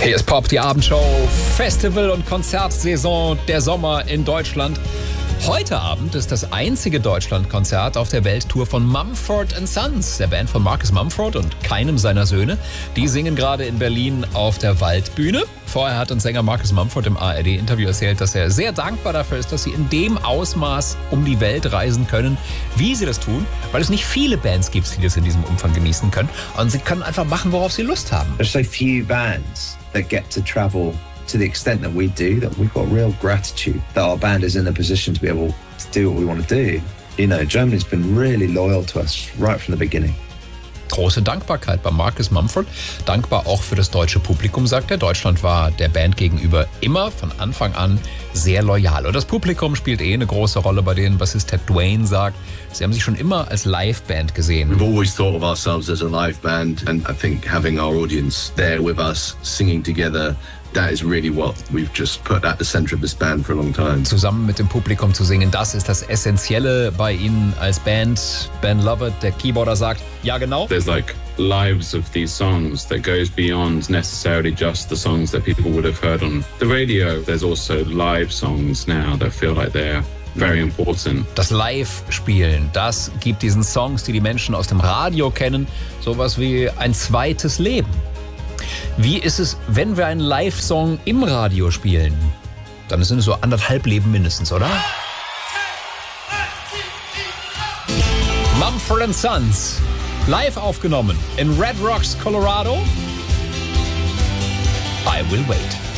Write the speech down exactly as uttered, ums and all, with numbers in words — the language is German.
Hier ist Pop, die Abendshow, Festival- und Konzertsaison der Sommer in Deutschland. Heute Abend ist das einzige Deutschlandkonzert auf der Welttour von Mumford and Sons, der Band von Marcus Mumford und keinem seiner Söhne. Die singen gerade in Berlin auf der Waldbühne. Vorher hat uns Sänger Marcus Mumford im A R D-Interview erzählt, dass er sehr dankbar dafür ist, dass sie in dem Ausmaß um die Welt reisen können, wie sie das tun, weil es nicht viele Bands gibt, die das in diesem Umfang genießen können. Und sie können einfach machen, worauf sie Lust haben. There's so few bands that get to travel to the extent that we do, that we've got real gratitude that our band is in a position to be able to do what we want to do. You know, Germany's been really loyal to us right from the beginning. Große Dankbarkeit bei Marcus Mumford. Dankbar auch für das deutsche Publikum, sagt er. Deutschland war der Band gegenüber immer von Anfang an sehr loyal. Und das Publikum spielt eh eine große Rolle bei denen, Bassist Ted Dwayne sagt. Sie haben sich schon immer als Liveband gesehen. We've always thought of ourselves as a live band, and I think having our audience there with us, singing together, that is really what we've just put at the center of this band for a long time. Zusammen mit dem Publikum zu singen, das ist das Essentielle bei ihnen als Band. Ben Lovett, der Keyboarder, sagt, ja genau. There's like lives of these songs that goes beyond necessarily just the songs that people would have heard on the radio. There's also live songs now that feel like they're very important. Das Live-Spielen, das gibt diesen Songs, die die Menschen aus dem Radio kennen, sowas wie ein zweites Leben. Wie ist es, wenn wir einen Live-Song im Radio spielen? Dann sind es so anderthalb Leben mindestens, oder? Mumford and Sons, live aufgenommen in Red Rocks, Colorado. I Will Wait.